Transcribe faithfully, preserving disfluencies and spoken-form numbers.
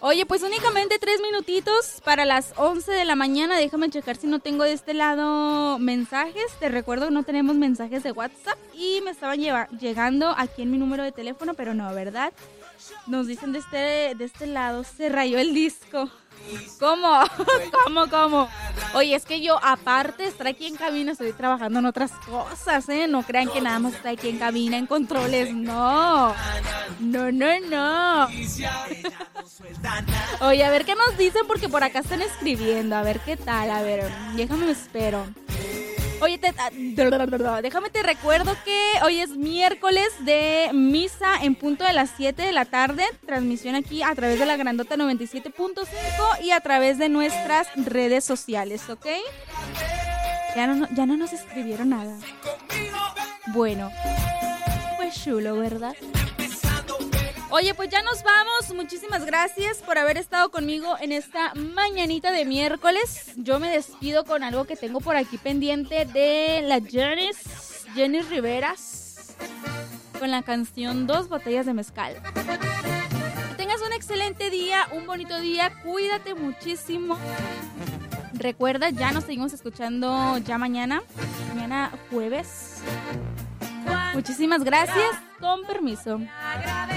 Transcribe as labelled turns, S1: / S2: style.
S1: Oye, pues únicamente tres minutitos para las once de la mañana. Déjame checar si no tengo de este lado mensajes. Te recuerdo que no tenemos mensajes de WhatsApp y me estaban lleva- llegando aquí en mi número de teléfono, pero no, ¿verdad? Nos dicen de este, de este lado, se rayó el disco. ¿Cómo? ¿Cómo, cómo? Oye, es que yo, aparte de estar aquí en cabina, estoy trabajando en otras cosas, ¿eh? No crean que nada más estoy aquí en cabina, en controles, no. No, no, no. Oye, a ver qué nos dicen, porque por acá están escribiendo. A ver qué tal, a ver, déjame me espero. Oye, te, déjame te recuerdo que hoy es miércoles de misa en punto de las siete de la tarde. Transmisión aquí a través de la Grandota noventa y siete punto cinco y a través de nuestras redes sociales, ¿ok? Ya no, ya no nos escribieron nada. Bueno, pues chulo, ¿verdad? Oye, pues ya nos vamos. Muchísimas gracias por haber estado conmigo en esta mañanita de miércoles. Yo me despido con algo que tengo por aquí pendiente de la Jenny, Jenny Riveras, con la canción Dos Botellas de Mezcal. Que tengas un excelente día, un bonito día. Cuídate muchísimo. Recuerda, ya nos seguimos escuchando ya mañana. Mañana jueves. Muchísimas gracias. Con permiso.